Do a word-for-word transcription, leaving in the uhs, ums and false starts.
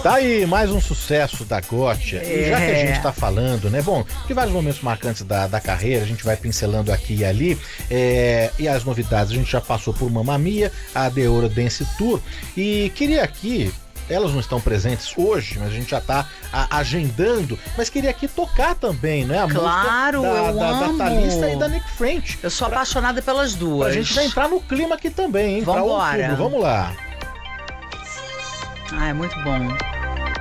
Tá aí, mais um sucesso da Gotcha. É. E já que a gente tá falando, né? Bom, de vários momentos marcantes da, da carreira, a gente vai pincelando aqui e ali. É, e as novidades, a gente já passou por Mamma Mia, a The Eurodance Tour. E queria aqui, elas não estão presentes hoje, mas a gente já tá a, agendando. Mas queria aqui tocar também, né? A claro, música da, eu da, amo. da Thalissa e da Nick French. Eu sou pra, apaixonada pelas duas. A gente vai entrar no clima aqui também, hein? Vambora. Pra outubro. Vamos lá. Ah, é muito bom.